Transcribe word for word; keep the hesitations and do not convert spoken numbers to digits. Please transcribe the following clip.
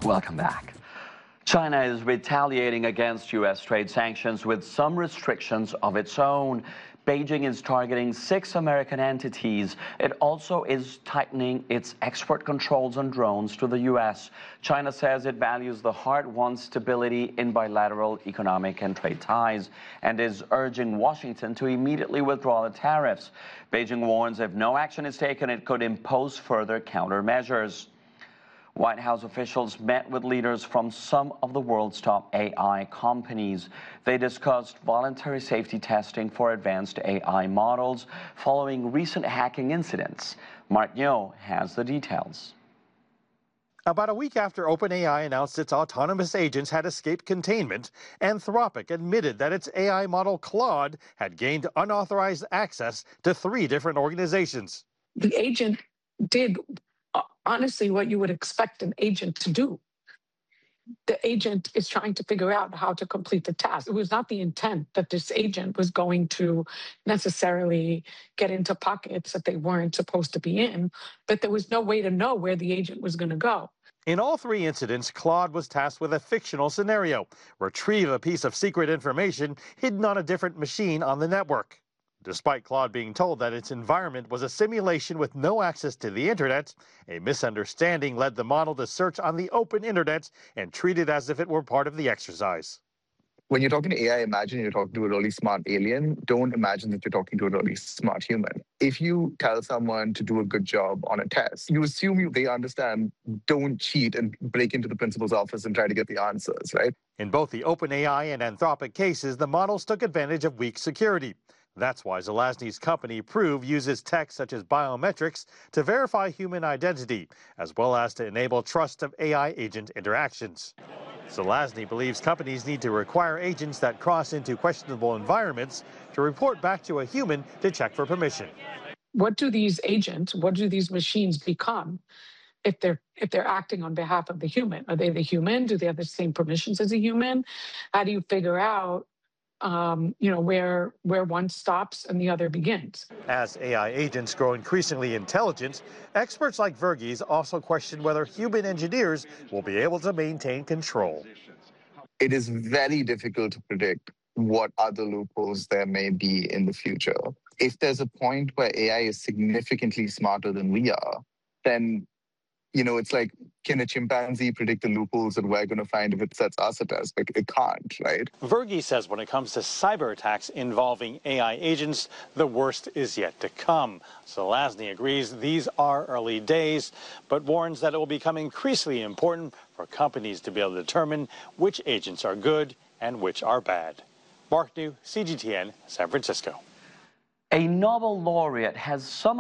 Welcome back. China is retaliating against U S trade sanctions with some restrictions of its own. Beijing is targeting six American entities. It also is tightening its export controls on drones to the U S. China says it values the hard-won stability in bilateral economic and trade ties and is urging Washington to immediately withdraw the tariffs. Beijing warns if no action is taken, it could impose further countermeasures. White House officials met with leaders from some of the world's top A I companies. They discussed voluntary safety testing for advanced A I models following recent hacking incidents. Mark Nyo has the details. About a week after OpenAI announced its autonomous agents had escaped containment, Anthropic admitted that its A I model Claude had gained unauthorized access to three different organizations. The agent did honestly what you would expect an agent to do. The agent is trying to figure out how to complete the task. It was not the intent that this agent was going to necessarily get into pockets that they weren't supposed to be in, but there was no way to know where the agent was going to go. In all three incidents, Claude was tasked with a fictional scenario: retrieve a piece of secret information hidden on a different machine on the network. Despite Claude being told that its environment was a simulation with no access to the internet, a misunderstanding led the model to search on the open internet and treat it as if it were part of the exercise. When you're talking to A I, imagine you're talking to a really smart alien. Don't imagine that you're talking to a really smart human. If you tell someone to do a good job on a test, you assume you, they understand, don't cheat and break into the principal's office and try to get the answers, right? In both the OpenAI and Anthropic cases, the models took advantage of weak security. That's why Zelazny's company, Prove, uses tech such as biometrics to verify human identity, as well as to enable trust of A I agent interactions. Zelazny believes companies need to require agents that cross into questionable environments to report back to a human to check for permission. What do these agents, what do these machines become if they're if they're acting on behalf of the human? Are they the human? Do they have the same permissions as a human? How do you figure out Um, you know, where where one stops and the other begins? As A I agents grow increasingly intelligent, experts like Verghese also question whether human engineers will be able to maintain control. It is very difficult to predict what other loopholes there may be in the future. If there's a point where A I is significantly smarter than we are, then, you know, it's like, can a chimpanzee predict the loopholes that we're going to find if it sets us a test? Like, it can't, right? Verghese says when it comes to cyber attacks involving A I agents, the worst is yet to come. Zelazny agrees these are early days, but warns that it will become increasingly important for companies to be able to determine which agents are good and which are bad. Mark New, C G T N, San Francisco. A Nobel laureate has some